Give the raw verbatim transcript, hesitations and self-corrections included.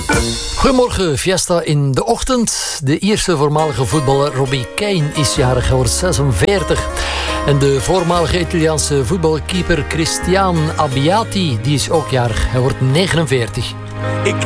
Goedemorgen, Fiesta in de ochtend. De eerste voormalige voetballer Robbie Keane is jarig, hij wordt zesenveertig. En de voormalige Italiaanse voetbalkeeper Cristian Abbiati die is ook jarig, hij wordt negenenveertig.